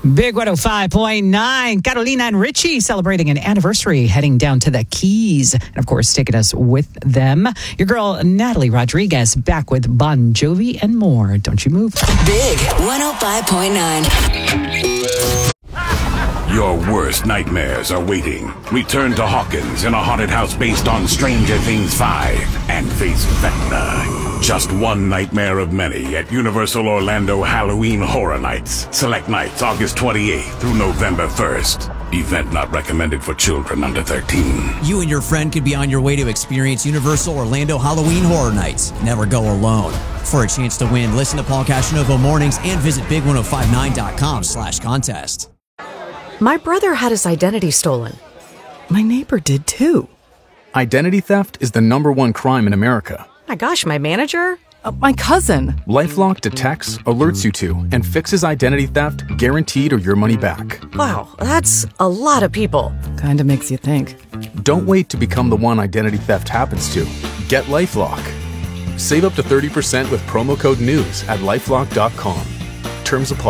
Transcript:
Big 105.9. Carolina and Richie celebrating an anniversary, heading down to the Keys. And of course, taking us with them. Your girl, Natalie Rodriguez, back with Bon Jovi and more. Don't you move. Big 105.9. Your worst nightmares are waiting. Return to Hawkins in a haunted house based on Stranger Things 5 and face Vecna. Just one nightmare of many at Universal Orlando Halloween Horror Nights. Select nights August 28th through November 1st. Event not recommended for children under 13. You and your friend could be on your way to experience Universal Orlando Halloween Horror Nights. Never go alone. For a chance to win, listen to Paul Cashanovo Mornings and visit big1059.com/contest. My brother had his identity stolen. My neighbor did too. Identity theft is the #1 crime in America. My gosh, my manager? My cousin. LifeLock detects, alerts you to, and fixes identity theft guaranteed or your money back. Wow, that's a lot of people. Kinda makes you think. Don't wait to become the one identity theft happens to. Get LifeLock. Save up to 30% with promo code NEWS at LifeLock.com. Terms apply.